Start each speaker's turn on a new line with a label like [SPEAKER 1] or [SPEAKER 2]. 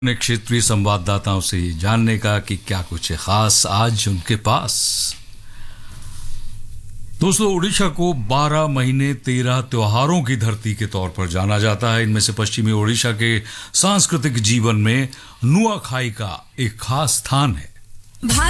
[SPEAKER 1] ने क्षेत्रीय संवाददाताओं से जानने का कि क्या कुछ है खास आज उनके पास। दोस्तों, उड़ीसा को 12 महीने 13 त्योहारों की धरती के तौर पर जाना जाता है। इनमें से पश्चिमी उड़ीसा के सांस्कृतिक जीवन में नुआखाई का एक खास स्थान है।